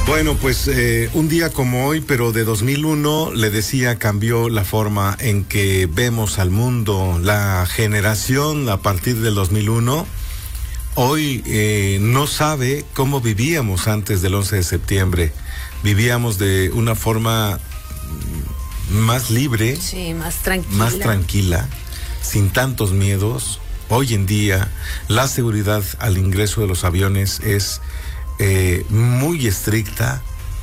Bueno, pues un día como hoy, pero de 2001, le decía, cambió la forma en que vemos al mundo. La generación a partir del 2001, hoy no sabe cómo vivíamos antes del 11 de septiembre. Vivíamos de una forma más libre, sí, más tranquila, sin tantos miedos. Hoy en día, la seguridad al ingreso de los aviones es muy estricta.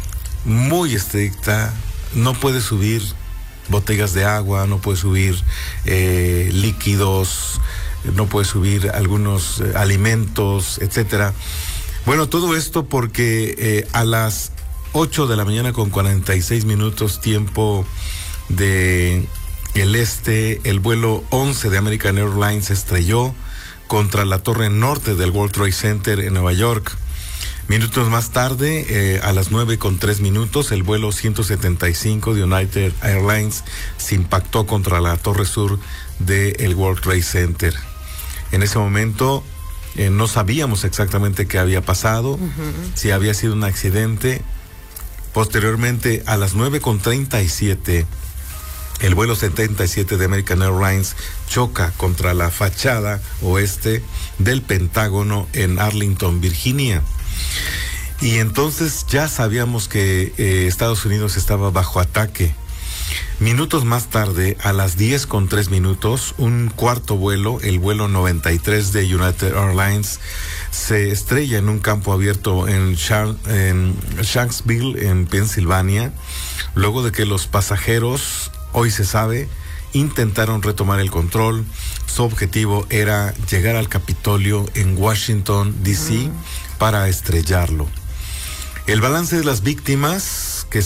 No puedes subir botellas de agua, no puedes subir líquidos, no puedes subir algunos alimentos, etcétera. Bueno, todo esto porque a las 8 de la mañana con 46 minutos tiempo de el este, el vuelo 11 de American Airlines se estrelló contra la torre norte del World Trade Center en Nueva York. Minutos más tarde, a las 9:03, el vuelo 175 de United Airlines se impactó contra la torre sur del World Trade Center. En ese momento no sabíamos exactamente qué había pasado, si había sido un accidente. Posteriormente, a las 9:37, el vuelo 77 de American Airlines choca contra la fachada oeste del Pentágono en Arlington, Virginia. Y entonces ya sabíamos que Estados Unidos estaba bajo ataque. Minutos más tarde, a las 10:03, un cuarto vuelo, el vuelo 93 de United Airlines, se estrella en un campo abierto en Shanksville, en Pensilvania, luego de que los pasajeros, hoy se sabe, intentaron retomar el control. Su objetivo era llegar al Capitolio en Washington, D.C., para estrellarlo. El balance de las víctimas